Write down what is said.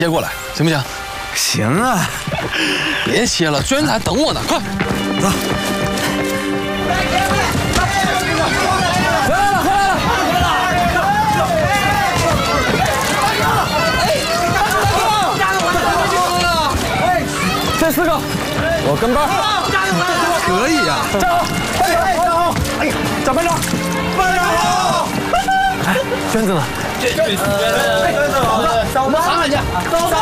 接过来，行不行？ 行啊， 别歇了，娟子还等我呢，快走。回来了，回来了！哎，这4个，我跟班。 可以呀！ 站好，站好！哎呀，找班长，班长好！哎，娟子呢？娟子好，我们喊喊去。走。